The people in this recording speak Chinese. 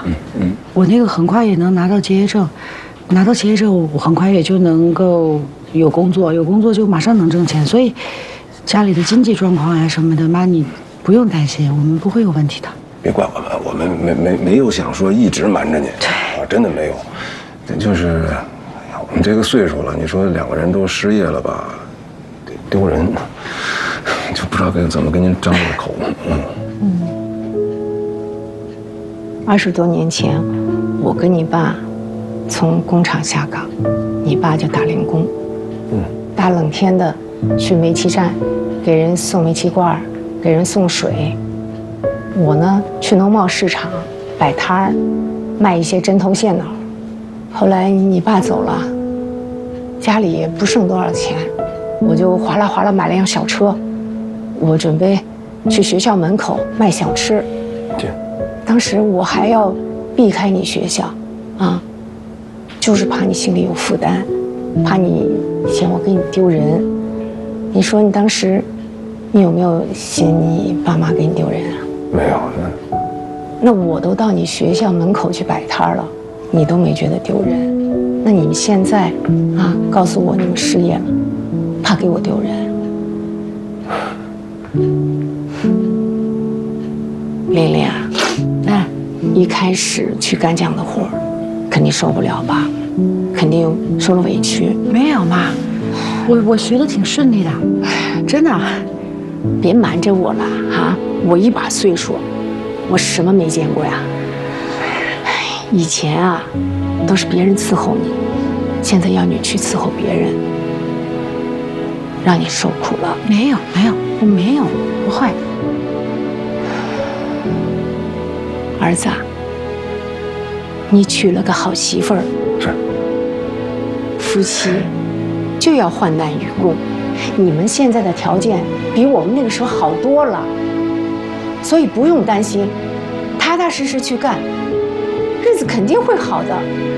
我那个很快也能拿到结业证，拿到结业证，我很快也就能够有工作，有工作就马上能挣钱，所以家里的经济状况呀什么的，妈你不用担心，我们不会有问题的。 别怪我们没有想说一直瞒着你，真的没有，就是，哎呀，我们这个岁数了，你说两个人都失业了吧，得丢人，就不知道该怎么跟您张这个口。 20多年前，我跟你爸从工厂下岗，你爸就打零工，大冷天的去煤气站，给人送煤气罐，给人送水。我呢去农贸市场摆摊儿，卖一些针头线脑。后来你爸走了，家里也不剩多少钱，我就哗啦哗啦买了辆小车，我准备去学校门口卖小吃。当时我还要避开你学校，就是怕你心里有负担，怕你嫌我给你丢人。你说你当时，你有没有嫌你爸妈给你丢人啊？ 没有， 那我都到你学校门口去摆摊了，你都没觉得丢人，那你们现在告诉我你们失业了，怕给我丢人？琳琳啊，一开始去干这样的活，肯定受不了吧？肯定受了委屈。 没有妈，我学的挺顺利的，真的。 别瞒着我了我一把岁数，我什么没见过呀？以前都是别人伺候你，现在要你去伺候别人，让你受苦了。 没有，我没有，不会。 儿子，你娶了个好媳妇儿， 是。 夫妻就要患难与共。你们现在的条件比我们那个时候好多了，所以不用担心，踏踏实实去干，日子肯定会好的。